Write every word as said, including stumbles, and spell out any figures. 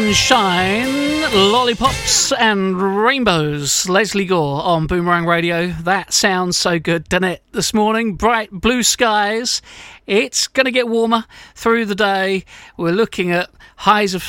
Sunshine, Lollipops and Rainbows. Leslie Gore on Boomerang Radio. That sounds so good, doesn't it? This morning, bright blue skies. It's going to get warmer through the day. We're looking at highs of